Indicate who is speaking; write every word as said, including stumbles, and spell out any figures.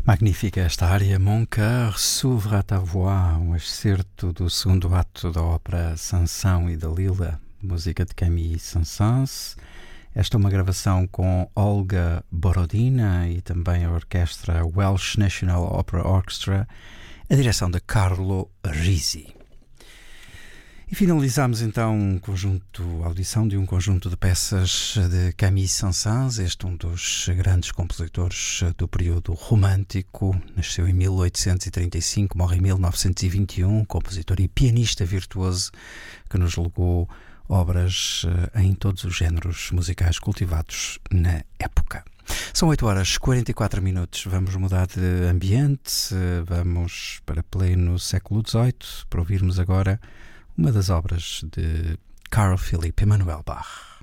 Speaker 1: Magnífica esta área, Mon cœur s'ouvre à ta voix, um excerto do segundo ato da ópera Sansão e Dalila, música de Camille Saint-Saëns. Esta é uma gravação com Olga Borodina e também a orquestra Welsh National Opera Orchestra, a direção de Carlo Risi. E finalizamos então um conjunto, a audição de um conjunto de peças de Camille Saint-Saëns, este um dos grandes compositores do período romântico. Nasceu em mil oitocentos e trinta e cinco, morre em mil novecentos e vinte e um, compositor e pianista virtuoso que nos legou obras em todos os géneros musicais cultivados na época. São oito horas e quarenta e quatro minutos, vamos mudar de ambiente, vamos para pleno século dezoito, para ouvirmos agora uma das obras de Carl Philipp Emanuel Bach.